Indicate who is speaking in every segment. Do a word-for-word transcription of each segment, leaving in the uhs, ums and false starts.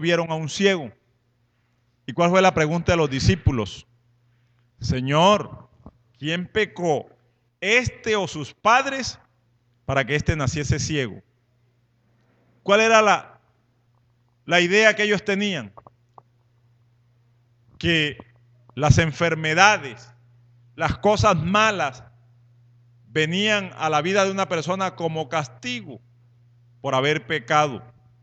Speaker 1: vieron a un ciego. ¿Y cuál fue la pregunta de los discípulos? Señor, ¿quién pecó, este o sus padres, para que éste naciese ciego? ¿Cuál era la, la idea que ellos tenían? Que las enfermedades, las cosas malas, venían a la vida de una persona como castigo por haber pecado.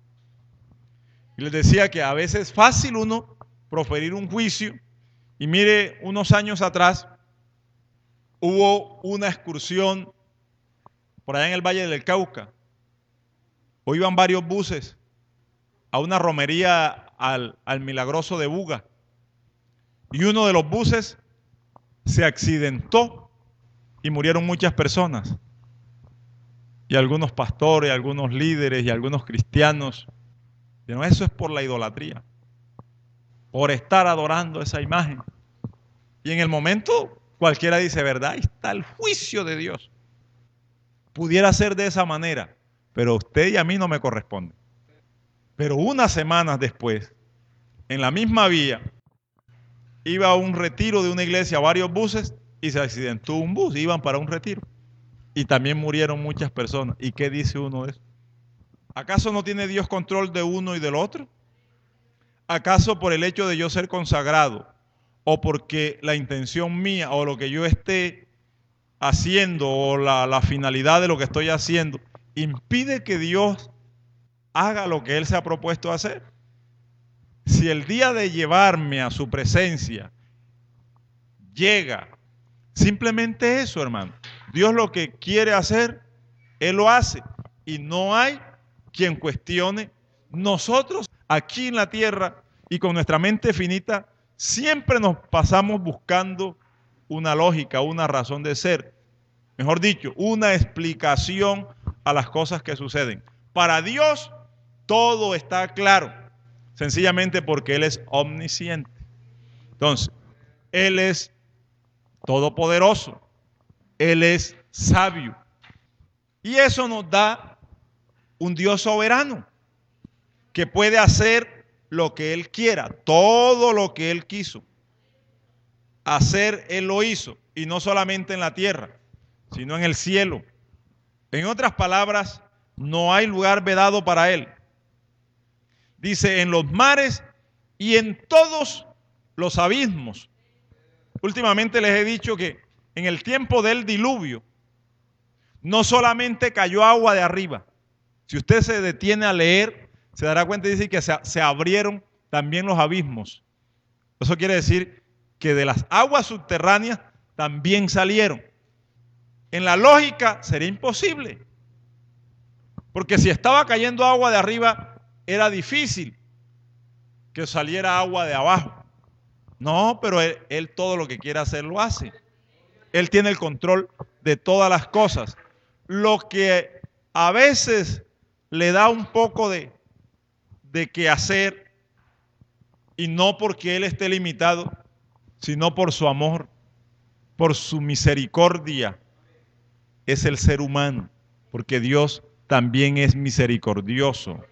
Speaker 1: Y les decía que a veces es fácil uno proferir un juicio. Y mire, unos años atrás hubo una excursión por allá en el Valle del Cauca. Hoy iban varios buses a una romería al, al Milagroso de Buga. Y uno de los buses se accidentó y murieron muchas personas. Y algunos pastores, algunos líderes y algunos cristianos dijeron, eso es por la idolatría, por estar adorando esa imagen. Y en el momento cualquiera dice, ¿verdad? Ahí está el juicio de Dios. Pudiera ser de esa manera, pero a usted y a mí no me corresponde. Pero unas semanas después, en la misma vía, iba a un retiro de una iglesia, varios buses, y se accidentó un bus, iban para un retiro. Y también murieron muchas personas. ¿Y qué dice uno de eso? ¿Acaso no tiene Dios control de uno y del otro? ¿Acaso por el hecho de yo ser consagrado, o porque la intención mía, o lo que yo esté haciendo, o la, la finalidad de lo que estoy haciendo, impide que Dios haga lo que Él se ha propuesto hacer? Si el día de llevarme a su presencia llega, simplemente eso, hermano. Dios lo que quiere hacer, Él lo hace. Y no hay quien cuestione. Nosotros aquí en la tierra y con nuestra mente finita, siempre nos pasamos buscando una lógica, una razón de ser. Mejor dicho, una explicación a las cosas que suceden. Para Dios todo está claro, sencillamente porque Él es omnisciente. Entonces, Él es todopoderoso, Él es sabio. Y eso nos da un Dios soberano que puede hacer lo que Él quiera, todo lo que Él quiso hacer, Él lo hizo, y no solamente en la tierra, sino en el cielo. En otras palabras, no hay lugar vedado para Él. Dice, en los mares y en todos los abismos. Últimamente les he dicho que en el tiempo del diluvio, no solamente cayó agua de arriba. Si usted se detiene a leer, se dará cuenta y dice que se, se abrieron también los abismos. Eso quiere decir que de las aguas subterráneas también salieron. En la lógica sería imposible. Porque si estaba cayendo agua de arriba, era difícil que saliera agua de abajo. No, pero él, él todo lo que quiere hacer lo hace. Él tiene el control de todas las cosas. Lo que a veces le da un poco de, de qué hacer, y no porque Él esté limitado, sino por su amor, por su misericordia, es el ser humano, porque Dios también es misericordioso.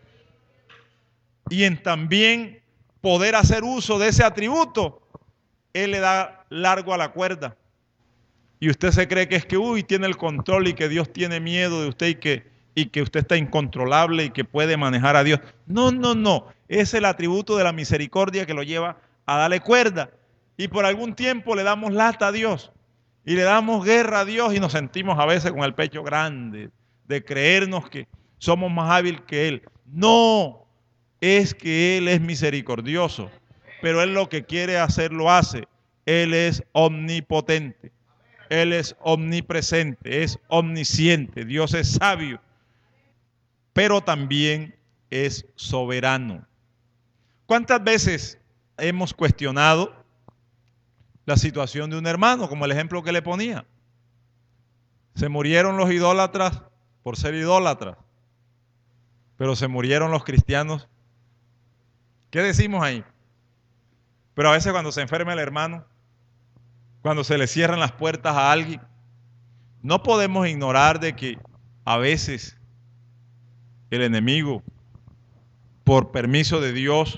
Speaker 1: Y en también poder hacer uso de ese atributo, Él le da largo a la cuerda. Y usted se cree que es que, uy, tiene el control y que Dios tiene miedo de usted y que, y que usted está incontrolable y que puede manejar a Dios. No, no, no. Es el atributo de la misericordia que lo lleva a darle cuerda. Y por algún tiempo le damos lata a Dios y le damos guerra a Dios y nos sentimos a veces con el pecho grande de creernos que somos más hábiles que Él. No, es que Él es misericordioso, pero Él lo que quiere hacer lo hace. Él es omnipotente. Él es omnipresente, es omnisciente, Dios es sabio, pero también es soberano. ¿Cuántas veces hemos cuestionado la situación de un hermano, como el ejemplo que le ponía? Se murieron los idólatras por ser idólatras, pero se murieron los cristianos. ¿Qué decimos ahí? Pero a veces cuando se enferma el hermano, cuando se le cierran las puertas a alguien, no podemos ignorar de que a veces el enemigo, por permiso de Dios,